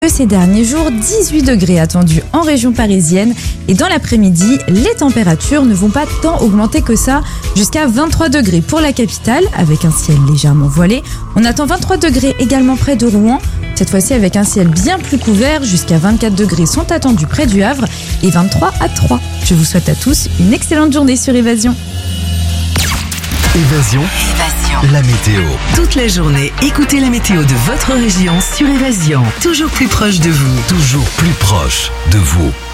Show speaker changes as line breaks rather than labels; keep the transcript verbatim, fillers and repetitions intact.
Ces derniers jours, dix-huit degrés attendus en région parisienne et dans l'après-midi, les températures ne vont pas tant augmenter que ça, jusqu'à vingt-trois degrés pour la capitale avec un ciel légèrement voilé. On attend vingt-trois degrés également près de Rouen, cette fois-ci avec un ciel bien plus couvert, jusqu'à vingt-quatre degrés sont attendus près du Havre et vingt-trois à Troyes. Je vous souhaite à tous une excellente journée sur Évasion.
Évasion. Évasion. La météo.
Toute la journée, écoutez la météo de votre région sur Évasion. Toujours plus proche de vous.
Toujours plus proche de vous.